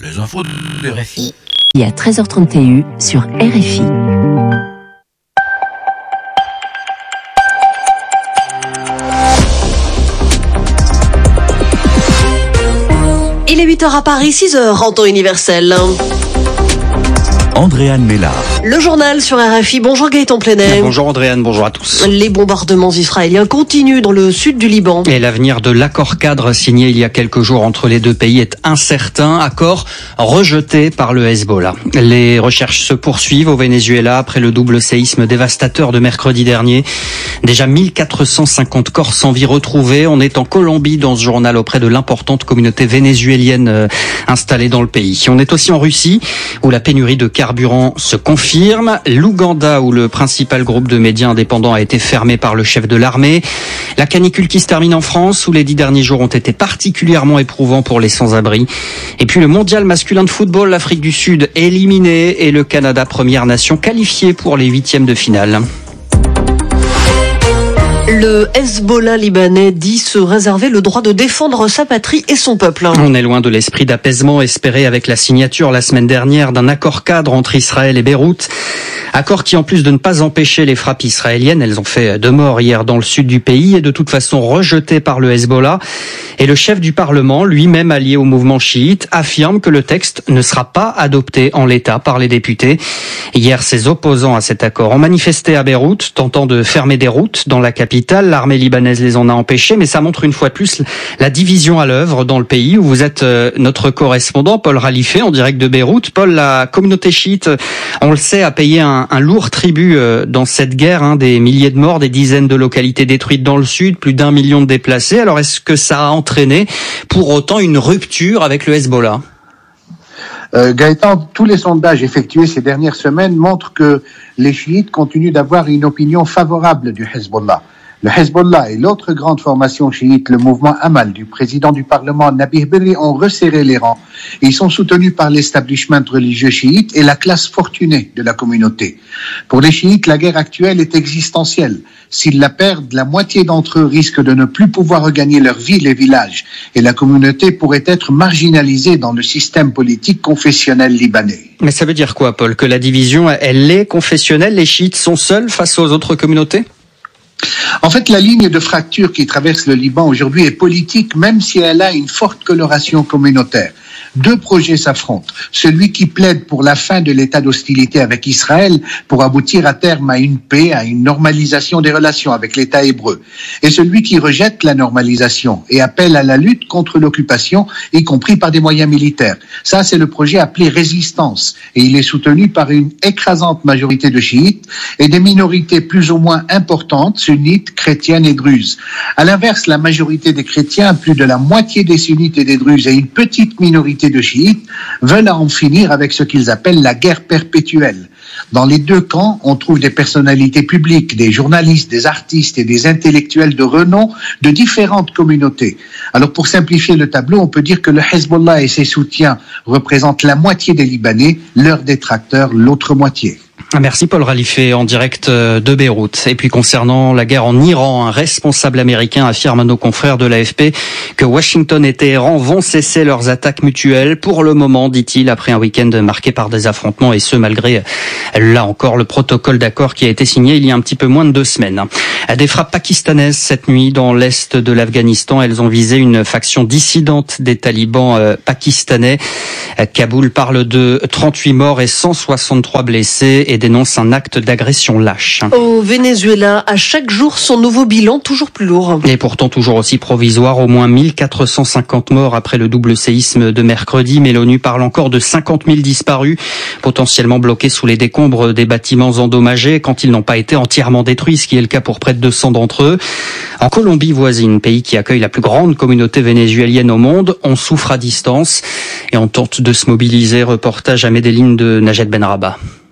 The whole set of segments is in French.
Les infos de RFI. Il y a 13h31 sur RFI. Il est 8h à Paris, 6h en temps universel. Andréane Mélard. Le journal sur RFI. Bonjour Gaëtan Plenet. Bonjour Andréane, bonjour à tous. Les bombardements israéliens continuent dans le sud du Liban. Et l'avenir de l'accord cadre signé il y a quelques jours entre les deux pays est incertain. Accord rejeté par le Hezbollah. Les recherches se poursuivent au Venezuela après le double séisme dévastateur de mercredi dernier. Déjà 1450 corps sans vie retrouvés. On est en Colombie dans ce journal auprès de l'importante communauté vénézuélienne installée dans le pays. On est aussi en Russie où la pénurie de carburant se confirme. L'Ouganda où le principal groupe de médias indépendants a été fermé par le chef de l'armée. La canicule qui se termine en France où les 10 derniers jours ont été particulièrement éprouvants pour les sans-abri. Et puis le mondial masculin de football, l'Afrique du Sud éliminée et le Canada, première nation qualifiée pour les 8e de finale. Le Hezbollah libanais dit se réserver le droit de défendre sa patrie et son peuple. On est loin de l'esprit d'apaisement espéré avec la signature la semaine dernière d'un accord cadre entre Israël et Beyrouth. Accord qui, en plus de ne pas empêcher les frappes israéliennes, elles ont fait 2 morts hier dans le sud du pays, est de toute façon rejeté par le Hezbollah. Et le chef du Parlement, lui-même allié au mouvement chiite, affirme que le texte ne sera pas adopté en l'état par les députés. Hier, ses opposants à cet accord ont manifesté à Beyrouth, tentant de fermer des routes dans la capitale. L'armée libanaise les en a empêchés, mais ça montre une fois de plus la division à l'œuvre dans le pays où vous êtes notre correspondant, Paul Ralifé, en direct de Beyrouth. Paul, la communauté chiite, on le sait, a payé un lourd tribut dans cette guerre, des milliers de morts, des dizaines de localités détruites dans le sud, plus d'1 million de déplacés. Alors est-ce que ça a entraîné pour autant une rupture avec le Hezbollah ? Gaëtan, tous les sondages effectués ces dernières semaines montrent que les chiites continuent d'avoir une opinion favorable du Hezbollah. Le Hezbollah et l'autre grande formation chiite, le mouvement Amal du président du Parlement Nabih Berri, ont resserré les rangs. Ils sont soutenus par l'establishment religieux chiite et la classe fortunée de la communauté. Pour les chiites, la guerre actuelle est existentielle. S'ils la perdent, la moitié d'entre eux risquent de ne plus pouvoir regagner leur ville et village. Et la communauté pourrait être marginalisée dans le système politique confessionnel libanais. Mais ça veut dire quoi, Paul ? Que la division, elle est confessionnelle ? Les chiites sont seuls face aux autres communautés ? En fait, la ligne de fracture qui traverse le Liban aujourd'hui est politique, même si elle a une forte coloration communautaire. 2 projets s'affrontent. Celui qui plaide pour la fin de l'état d'hostilité avec Israël pour aboutir à terme à une paix, à une normalisation des relations avec l'État hébreu. Et celui qui rejette la normalisation et appelle à la lutte contre l'occupation, y compris par des moyens militaires. Ça, c'est le projet appelé Résistance. Et il est soutenu par une écrasante majorité de chiites et des minorités plus ou moins importantes, sunnites, chrétiennes et druzes. À l'inverse, la majorité des chrétiens, plus de la moitié des sunnites et des druzes et une petite minorité de chiites veulent en finir avec ce qu'ils appellent la guerre perpétuelle. Dans les 2 camps, on trouve des personnalités publiques, des journalistes, des artistes et des intellectuels de renom de différentes communautés. Alors pour simplifier le tableau, on peut dire que le Hezbollah et ses soutiens représentent la moitié des Libanais, leurs détracteurs l'autre moitié. Merci Paul Ralifé en direct de Beyrouth. Et puis concernant la guerre en Iran, un responsable américain affirme à nos confrères de l'AFP que Washington et Téhéran vont cesser leurs attaques mutuelles pour le moment, dit-il, après un week-end marqué par des affrontements et ce malgré, là encore, le protocole d'accord qui a été signé il y a un petit peu moins de 2 semaines. Des frappes pakistanaises cette nuit dans l'est de l'Afghanistan. Elles ont visé une faction dissidente des talibans pakistanais. Kaboul parle de 38 morts et 163 blessés et dénonce un acte d'agression lâche. Au Venezuela, à chaque jour, son nouveau bilan toujours plus lourd. Et pourtant toujours aussi provisoire, au moins 1450 morts après le double séisme de mercredi. Mais l'ONU parle encore de 50 000 disparus, potentiellement bloqués sous les décombres des bâtiments endommagés quand ils n'ont pas été entièrement détruits, ce qui est le cas pour près de 200 d'entre eux. En Colombie voisine, pays qui accueille la plus grande communauté vénézuélienne au monde, on souffre à distance et on tente de se mobiliser. Reportage à Medellín de Najet Benraba.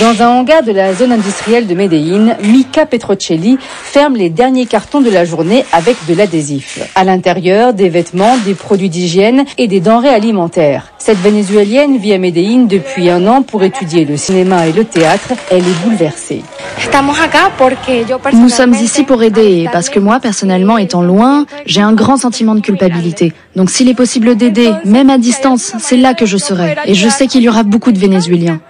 Dans un hangar de la zone industrielle de Medellín, Mika Petrocelli ferme les derniers cartons de la journée avec de l'adhésif. À l'intérieur, des vêtements, des produits d'hygiène et des denrées alimentaires. Cette Vénézuélienne vit à Medellín depuis 1 an pour étudier le cinéma et le théâtre. Elle est bouleversée. Nous sommes ici pour aider, parce que moi, personnellement, étant loin, j'ai un grand sentiment de culpabilité. Donc s'il est possible d'aider, même à distance, c'est là que je serai. Et je sais qu'il y aura beaucoup de Vénézuéliens.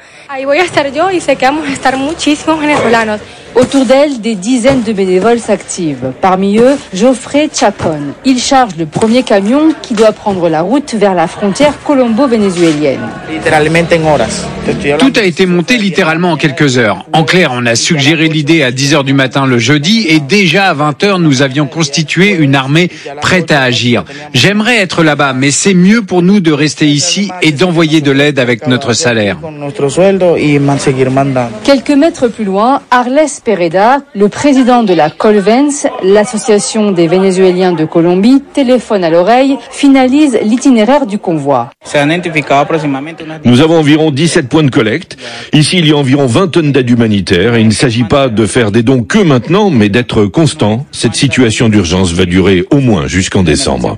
Autour d'elle, des dizaines de bénévoles s'activent. Parmi eux, Geoffrey Chacon. Il charge le premier camion qui doit prendre la route vers la frontière colombo-vénézuélienne. Tout a été monté littéralement en quelques heures. En clair, on a suggéré l'idée à 10h du matin le jeudi et déjà à 20h, nous avions constitué une armée prête à agir. J'aimerais être là-bas, mais c'est mieux pour nous de rester ici et d'envoyer de l'aide avec notre salaire. Quelques mètres plus loin, Arles Pereda, le président de la Colvens, l'association des Vénézuéliens de Colombie, téléphone à l'oreille, finalise l'itinéraire du convoi. Nous avons environ 17 points de collecte. Ici, il y a environ 20 tonnes d'aide humanitaire et il ne s'agit pas de faire des dons que maintenant, mais d'être constant. Cette situation d'urgence va durer au moins jusqu'en décembre.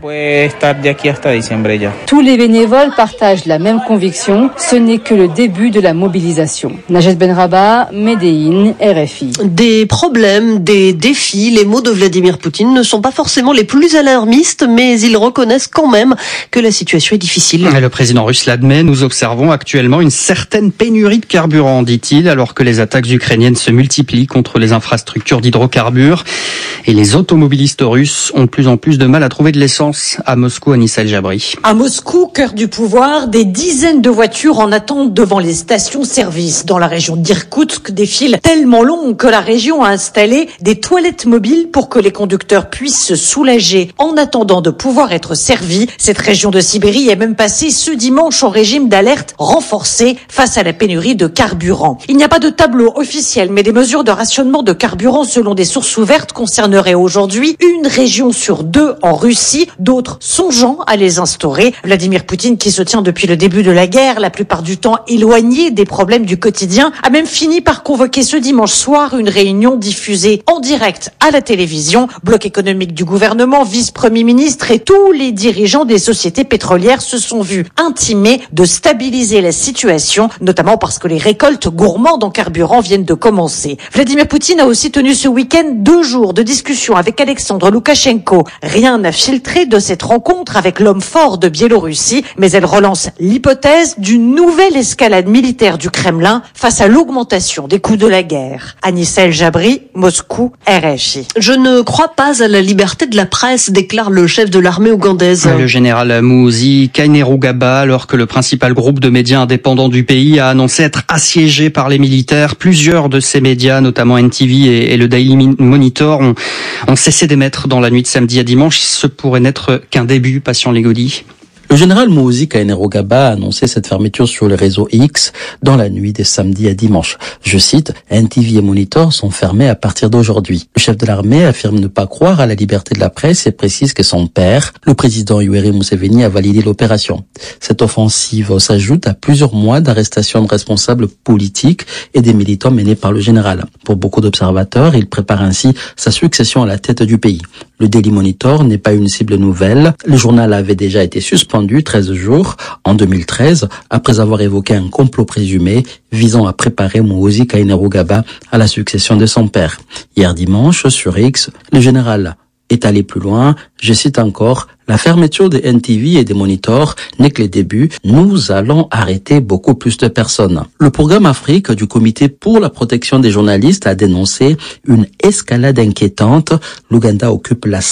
Tous les bénévoles partagent la même conviction, ce n'est que le début de la mobilisation. Najed Benrabah, Medellín, RFI. Des problèmes, des défis, les mots de Vladimir Poutine ne sont pas forcément les plus alarmistes, mais ils reconnaissent quand même que la situation est difficile. Et le président russe l'admet, nous observons actuellement une certaine pénurie de carburant, dit-il, alors que les attaques ukrainiennes se multiplient contre les infrastructures d'hydrocarbures. Et les automobilistes russes ont de plus en plus de mal à trouver de l'essence. À Moscou, Anissa El Jabri. À Moscou, cœur du pouvoir, des dizaines de voitures en attente devant les stations-service. Dans la région d'Irkoutsk, des files tellement longues que la région a installé des toilettes mobiles pour que les conducteurs puissent se soulager en attendant de pouvoir être servis. Cette région de Sibérie est même passée ce dimanche en régime d'alerte renforcé face à la pénurie de carburant. Il n'y a pas de tableau officiel, mais des mesures de rationnement de carburant selon des sources ouvertes concerneraient aujourd'hui une région sur 2 en Russie, d'autres songeant à les instaurer. Vladimir Poutine, qui se tient depuis le début de la guerre, la plupart du temps éloigné des problèmes du quotidien, a même fini par convoquer ce dimanche soir une réunion diffusée en direct à la télévision. Bloc économique du gouvernement, vice-premier ministre et tous les dirigeants des sociétés pétrolières se sont vus intimés de stabiliser la situation, notamment parce que les récoltes gourmandes en carburant viennent de commencer. Vladimir Poutine a aussi tenu ce week-end 2 jours de discussion avec Alexandre Loukachenko. Rien n'a filtré de cette rencontre avec l'homme fort de Biélorussie, mais elle relance l'hypothèse d'une nouvelle escalade militaire du Kremlin face à l'augmentation des coûts de la guerre. Anissa El Jabri, Moscou, RFI. Je ne crois pas à la liberté de la presse, déclare le chef de l'armée ougandaise. Le général Muhoozi Kainerugaba, alors que le principal groupe de médias indépendants du pays a annoncé être assiégé par les militaires. Plusieurs de ces médias, notamment NTV et le Daily Monitor, ont cessé d'émettre dans la nuit de samedi à dimanche. Ce pourrait n'être qu'un début, Patient Légaudy. Le général Muhoozi Kainerugaba a annoncé cette fermeture sur le réseau X dans la nuit de samedi à dimanche. Je cite, NTV et Monitor sont fermés à partir d'aujourd'hui. Le chef de l'armée affirme ne pas croire à la liberté de la presse et précise que son père, le président Yoweri Museveni, a validé l'opération. Cette offensive s'ajoute à plusieurs mois d'arrestation de responsables politiques et des militants menés par le général. Pour beaucoup d'observateurs, il prépare ainsi sa succession à la tête du pays. Le Daily Monitor n'est pas une cible nouvelle. Le journal avait déjà été suspendu 13 jours en 2013 après avoir évoqué un complot présumé visant à préparer Muhoozi Kainerugaba à la succession de son père. Hier dimanche, sur X, le général est allé plus loin. Je cite encore, la fermeture des NTV et des monitors n'est que le début. Nous allons arrêter beaucoup plus de personnes. Le programme Afrique du Comité pour la protection des journalistes a dénoncé une escalade inquiétante. L'Ouganda occupe la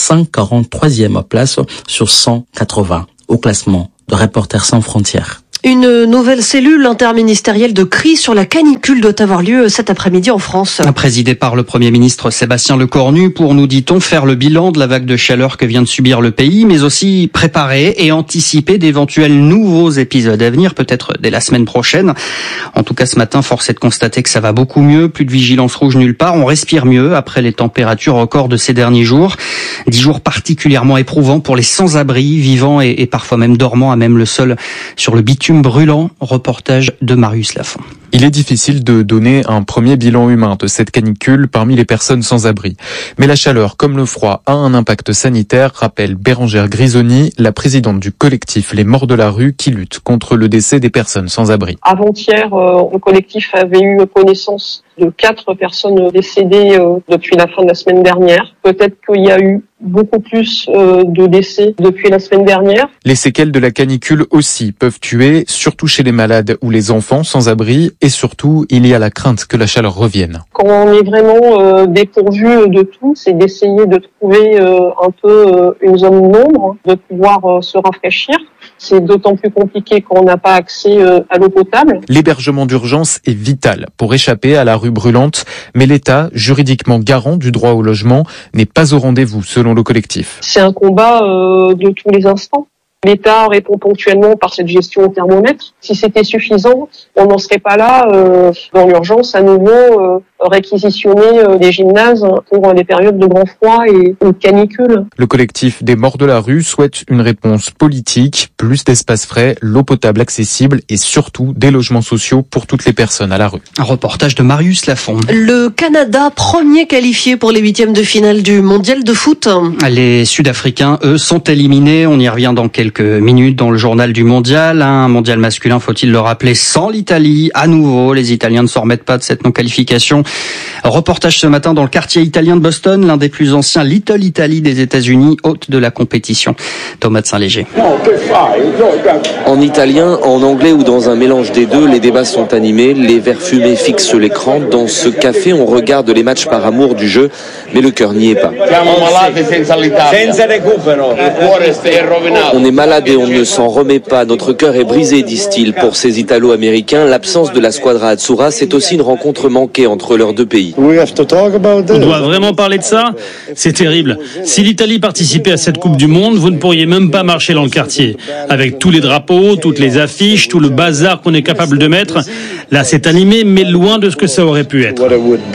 143e place sur 180 au classement de Reporters sans frontières. Une nouvelle cellule interministérielle de crise sur la canicule doit avoir lieu cet après-midi en France. Présidée par le Premier ministre Sébastien Lecornu pour, nous dit-on, faire le bilan de la vague de chaleur que vient de subir le pays, mais aussi préparer et anticiper d'éventuels nouveaux épisodes à venir, peut-être dès la semaine prochaine. En tout cas, ce matin, force est de constater que ça va beaucoup mieux, plus de vigilance rouge nulle part, on respire mieux après les températures records de ces derniers jours. 10 jours particulièrement éprouvants pour les sans-abri, vivants et parfois même dormants à même le sol sur le bitume brûlant. Reportage de Marius Lafont. Il est difficile de donner un premier bilan humain de cette canicule parmi les personnes sans abri. Mais la chaleur comme le froid a un impact sanitaire, rappelle Bérangère Grisoni, la présidente du collectif Les Morts de la Rue qui lutte contre le décès des personnes sans abri. Avant-hier, le collectif avait eu connaissance de 4 personnes décédées depuis la fin de la semaine dernière. Peut-être qu'il y a eu beaucoup plus de décès depuis la semaine dernière. Les séquelles de la canicule aussi peuvent tuer, surtout chez les malades ou les enfants sans abri, et surtout, il y a la crainte que la chaleur revienne. Quand on est vraiment dépourvu de tout, c'est d'essayer de trouver un peu une zone d'ombre, de pouvoir se rafraîchir. C'est d'autant plus compliqué quand on n'a pas accès à l'eau potable. L'hébergement d'urgence est vital pour échapper à la rue brûlante, mais l'État, juridiquement garant du droit au logement, n'est pas au rendez-vous selon le collectif. C'est un combat de tous les instants. L'État répond ponctuellement par cette gestion au thermomètre. Si c'était suffisant, on n'en serait pas là dans l'urgence à nouveau réquisitionner des gymnases pour les périodes de grand froid et de canicule. Le collectif des Morts de la Rue souhaite une réponse politique, plus d'espaces frais, l'eau potable accessible et surtout des logements sociaux pour toutes les personnes à la rue. Un reportage de Marius Lafont. Le Canada, premier qualifié pour les 8e de finale du mondial de foot. Les Sud-Africains, eux, sont éliminés. On y revient dans quelques minutes dans le journal du mondial. Un mondial masculin, faut-il le rappeler, sans l'Italie. À nouveau, les Italiens ne s'en remettent pas de cette non-qualification. Reportage ce matin dans le quartier italien de Boston, l'un des plus anciens Little Italy des États-Unis, hôte de la compétition. Thomas de Saint-Léger. En italien, en anglais ou dans un mélange des deux, les débats sont animés, les verres fumés fixent l'écran. Dans ce café, on regarde les matchs par amour du jeu, mais le cœur n'y est pas. On est malade et on ne s'en remet pas. Notre cœur est brisé, disent-ils. Pour ces Italo-Américains, l'absence de la Squadra Azzurra, c'est aussi une rencontre manquée entre leurs deux pays. On doit vraiment parler de ça ? C'est terrible. Si l'Italie participait à cette Coupe du Monde, vous ne pourriez même pas marcher dans le quartier. Avec tous les drapeaux, toutes les affiches, tout le bazar qu'on est capable de mettre, là c'est animé, mais loin de ce que ça aurait pu être.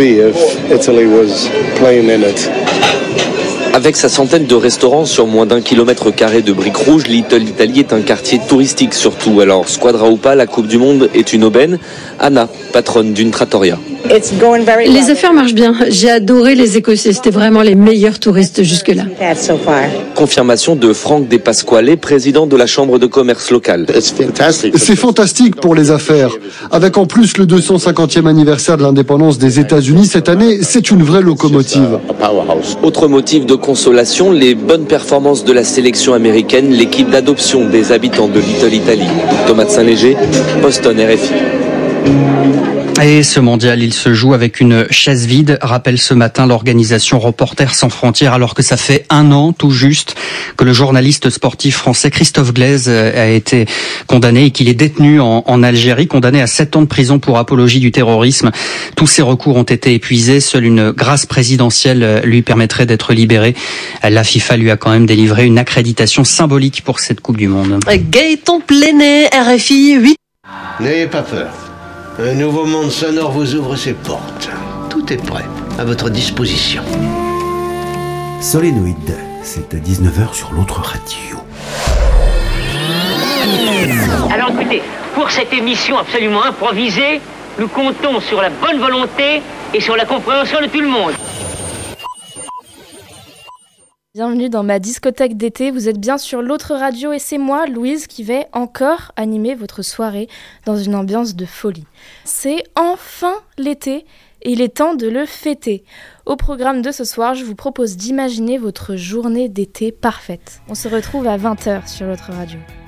Avec sa centaine de restaurants sur moins d'1 kilomètre carré de briques rouges, Little Italy est un quartier touristique surtout. Alors, Squadra ou pas, la Coupe du Monde est une aubaine. Anna, patronne d'une trattoria. Les affaires marchent bien. J'ai adoré les Écossais. C'était vraiment les meilleurs touristes jusque-là. Confirmation de Franck De Pasquale, président de la Chambre de commerce locale. C'est fantastique pour les affaires. Avec en plus le 250e anniversaire de l'indépendance des États-Unis cette année, c'est une vraie locomotive. Autre motif de consolation, les bonnes performances de la sélection américaine, l'équipe d'adoption des habitants de Little Italy. Thomas de Saint-Léger, Boston, RFI. Et ce mondial, il se joue avec une chaise vide, rappelle ce matin l'organisation Reporters sans frontières, alors que ça fait 1 an tout juste que le journaliste sportif français Christophe Glaise a été condamné et qu'il est détenu en Algérie, condamné à 7 ans de prison pour apologie du terrorisme. Tous ses recours ont été épuisés, seule une grâce présidentielle lui permettrait d'être libéré. La FIFA lui a quand même délivré une accréditation symbolique pour cette Coupe du Monde. Gaëtan Plenet, RFI 8. N'ayez pas peur. Un nouveau monde sonore vous ouvre ses portes. Tout est prêt, à votre disposition. Solénoïde, c'est à 19h sur l'autre radio. Alors écoutez, pour cette émission absolument improvisée, nous comptons sur la bonne volonté et sur la compréhension de tout le monde. Bienvenue dans ma discothèque d'été, vous êtes bien sur l'autre radio et c'est moi, Louise, qui vais encore animer votre soirée dans une ambiance de folie. C'est enfin l'été et il est temps de le fêter. Au programme de ce soir, je vous propose d'imaginer votre journée d'été parfaite. On se retrouve à 20h sur l'autre radio.